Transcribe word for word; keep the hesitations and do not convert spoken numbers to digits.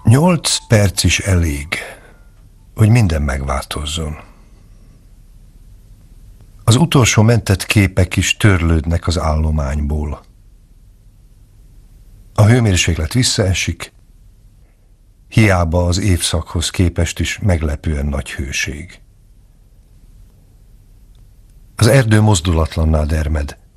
Nyolc perc is elég, hogy minden megváltozzon. Az utolsó mentett képek is törlődnek az állományból. A hőmérséklet visszaesik, hiába az évszakhoz képest is meglepően nagy hőség. Az erdő mozdulatlanná dermed.